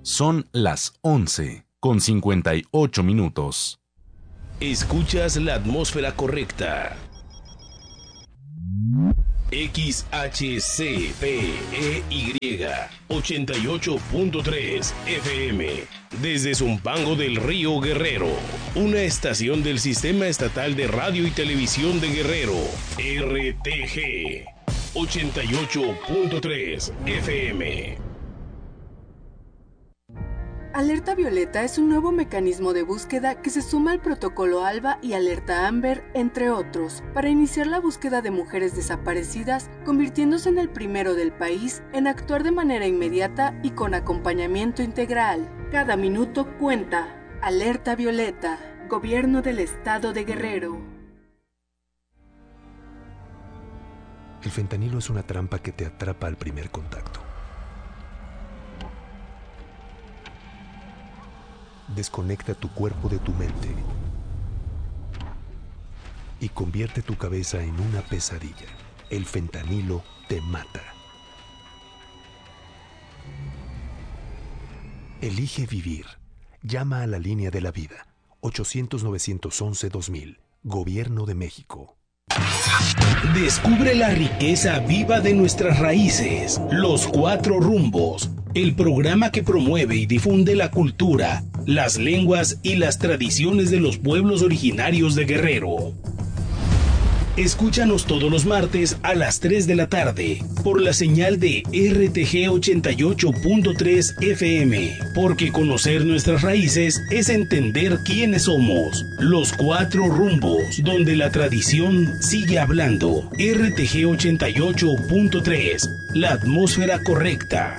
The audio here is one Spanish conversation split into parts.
Son las 11:58. Escuchas la atmósfera correcta. XHCPEY 88.3 FM desde Zumpango del Río Guerrero, una estación del Sistema Estatal de Radio y Televisión de Guerrero, RTG 88.3 FM. Alerta Violeta es un nuevo mecanismo de búsqueda que se suma al protocolo ALBA y Alerta Amber, entre otros, para iniciar la búsqueda de mujeres desaparecidas, convirtiéndose en el primero del país en actuar de manera inmediata y con acompañamiento integral. Cada minuto cuenta. Alerta Violeta, Gobierno del Estado de Guerrero. El fentanilo es una trampa que te atrapa al primer contacto. Desconecta tu cuerpo de tu mente y convierte tu cabeza en una pesadilla. El fentanilo te mata. Elige vivir. Llama a la línea de la vida. 800-911-2000. Gobierno de México. Descubre la riqueza viva de nuestras raíces. Los Cuatro Rumbos, el programa que promueve y difunde la cultura, las lenguas y las tradiciones de los pueblos originarios de Guerrero. Escúchanos todos los martes a las 3 de la tarde por la señal de RTG 88.3 FM, porque conocer nuestras raíces es entender quiénes somos. Los Cuatro Rumbos, donde la tradición sigue hablando. RTG 88.3, la atmósfera correcta.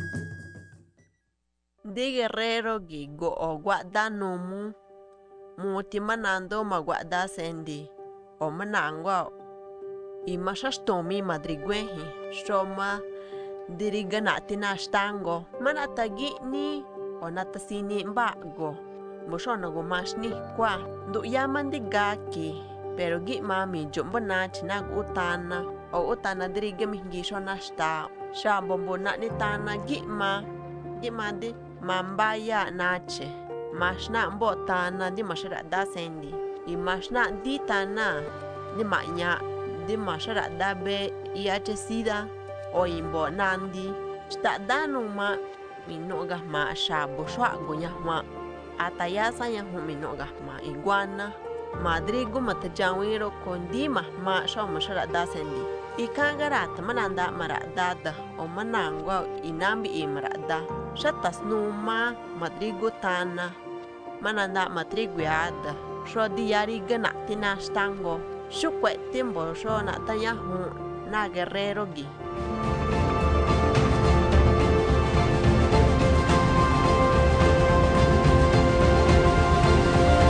De Guerrero gigo o guarda nomu multimanando ma guarda sendi o manangwa i mashastomi madrigwehi shoma diriganati na stango manatagi ni o natasini mbago mushono gumashni kwa ndu yamandi gaki pero gi mami jombona chinag utana o utana dirigami gisho na sta shambombo na ni tana gi madi mambaya nache mashna mbotana di masharada sendi i mashna di tana di manya di masharada be iache sida o imbo nandi sta danuma minoga ma shabo shwa gonya ma atayasa ya minoga ma iguana madrigo matajawiro kondi ma sho masharada sendi ikangarat mananda maradada o manangwa inambi imrada shatas numa madrigo tana mananda matriguada sho diari ganati na stango shukwe timbo sho na tayahu na Guerrero gi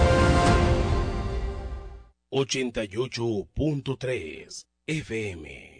88.3 FM.